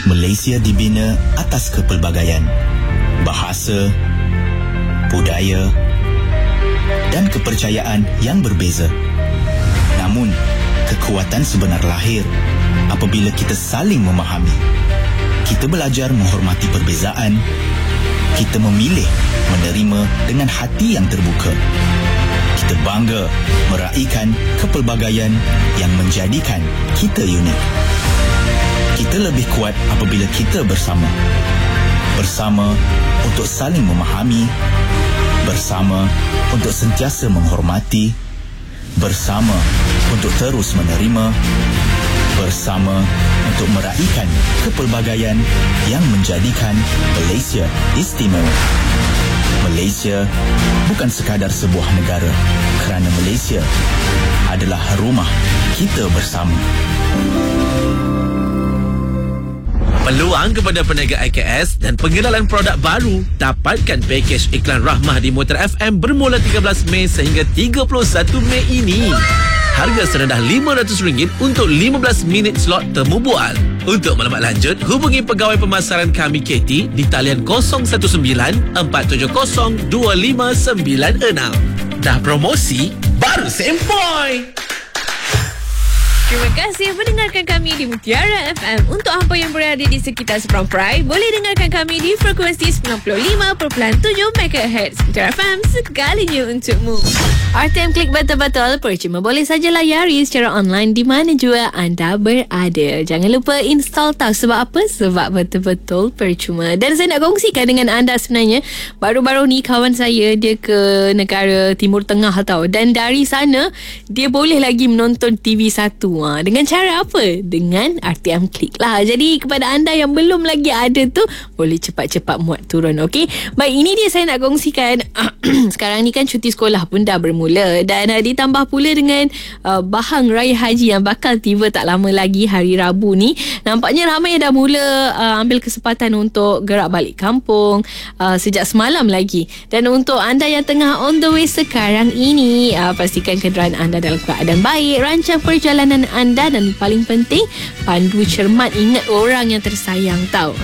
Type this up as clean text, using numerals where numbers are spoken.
Malaysia dibina atas kepelbagaian bahasa, budaya dan kepercayaan yang berbeza. Namun, kekuatan sebenar lahir apabila kita saling memahami. Kita belajar menghormati perbezaan. Kita memilih menerima dengan hati yang terbuka. Kita bangga meraihkan kepelbagaian yang menjadikan kita unik. Kita lebih kuat apabila kita bersama. Bersama untuk saling memahami. Bersama untuk sentiasa menghormati. Bersama untuk terus menerima. Bersama untuk meraihkan kepelbagaian yang menjadikan Malaysia istimewa. Malaysia bukan sekadar sebuah negara, kerana Malaysia adalah rumah kita bersama. Peluang kepada peniaga IKS dan pengenalan produk baru. Dapatkan pakej iklan Rahmah di Motor FM bermula 13 Mei sehingga 31 Mei ini. Harga serendah RM500 untuk 15 minit slot temu bual. Untuk maklumat lanjut, hubungi pegawai pemasaran kami KT di talian 019-470-2596. Dah promosi, baru sempoi! Terima kasih mendengarkan kami di Mutiara FM. Untuk apa yang berada di sekitar Sepang Perai, boleh dengarkan kami di frekuensi 95.7 MHz. Mutiara FM, segalinya untukmu. RTM Klik betul-betul, percuma boleh saja layari secara online di mana jua anda berada. Jangan lupa install tau. Sebab apa? Sebab betul-betul percuma. Dan saya nak kongsikan dengan anda sebenarnya, baru-baru ni kawan saya, dia ke negara Timur Tengah tau. Dan dari sana, dia boleh lagi menonton TV1. Dengan cara apa? Dengan RTM Klik lah. Jadi kepada anda yang belum lagi ada tu, boleh cepat-cepat muat turun, okey? Baik, ini dia saya nak kongsikan. Sekarang ni kan cuti sekolah pun dah bermula. Dan ditambah pula dengan bahang raya haji yang bakal tiba tak lama lagi hari Rabu ni. Nampaknya ramai yang dah mula ambil kesempatan untuk gerak balik kampung sejak semalam lagi. Dan untuk anda yang tengah on the way sekarang ini, pastikan kenderaan anda dalam keadaan baik, rancang perjalanan anda, dan paling penting, pandu cermat, ingat orang yang tersayang tau.